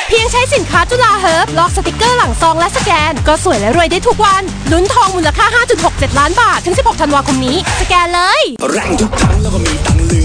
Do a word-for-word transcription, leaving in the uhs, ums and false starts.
เพียงใช้สินค้าจุฬาเฮิร์บลอกสติกเกอร์หลังซองและสแกนก็สวยและรวยได้ทุกวันลุ้นทองมูลค่า ห้าจุดหกเจ็ด ล้านบาทถึงสิบหกธันวาคมนี้สแกนเลยแรงทุกครั้งแล้วก็มีตังค์เหลือ